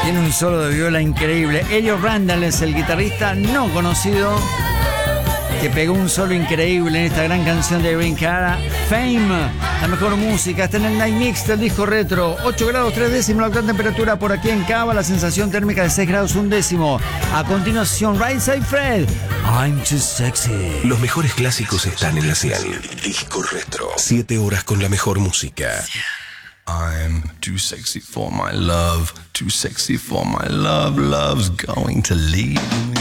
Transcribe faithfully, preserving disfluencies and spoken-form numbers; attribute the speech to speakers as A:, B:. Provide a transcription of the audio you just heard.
A: Tiene un solo de viola increíble. Elliot Randall es el guitarrista no conocido que pegó un solo increíble en esta gran canción de Irving Cara, Fame. La mejor música está en el Night Mix del disco retro. ocho grados tres décimos la actual temperatura por aquí en Cava, la sensación térmica de seis grados un décimo. A continuación, Right Side Fred, I'm Too Sexy.
B: Los mejores clásicos están en la señal. Disco retro. Siete horas con la mejor música.
C: I'm too sexy for my love, too sexy for my love, love's going to leave me.